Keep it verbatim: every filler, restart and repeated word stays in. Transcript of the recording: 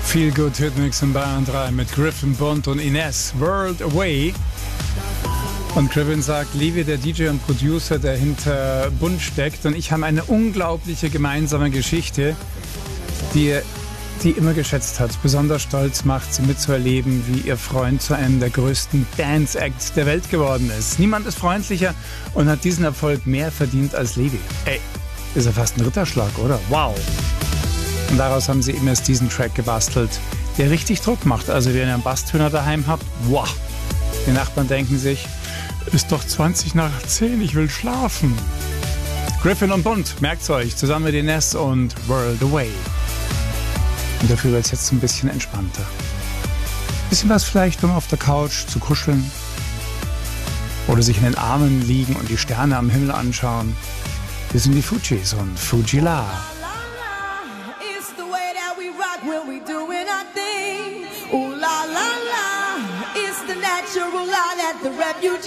Feel Good Hitmix in Bayern drei mit Griffin, Bond und Ines, World Away. Und Griffin sagt, Levi, der D J und Producer, der hinter Bund steckt, und ich haben eine unglaubliche gemeinsame Geschichte, die er die immer geschätzt hat. Besonders stolz macht sie mitzuerleben, wie ihr Freund zu einem der größten Dance-Acts der Welt geworden ist. Niemand ist freundlicher und hat diesen Erfolg mehr verdient als Levi. Ey, ist ja fast ein Ritterschlag, oder? Wow! Und daraus haben sie eben erst diesen Track gebastelt, der richtig Druck macht. Also wenn ihr einen Basstöner daheim habt, wow! Die Nachbarn denken sich, ist doch zwanzig nach zehn, ich will schlafen. Griffin und Bund, merkt's euch, zusammen mit Ines und World Away. Und dafür wird es jetzt ein bisschen entspannter. Bisschen was vielleicht, um auf der Couch zu kuscheln. Oder sich in den Armen liegen und die Sterne am Himmel anschauen. Wir sind die Fujis und Fujila.